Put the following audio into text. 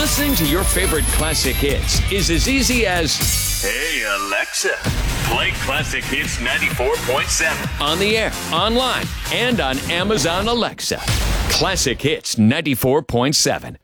Listening to your favorite classic hits is as easy as, "Hey, Alexa, play Classic Hits 94.7. on the air, online, and on Amazon Alexa. Classic Hits 94.7.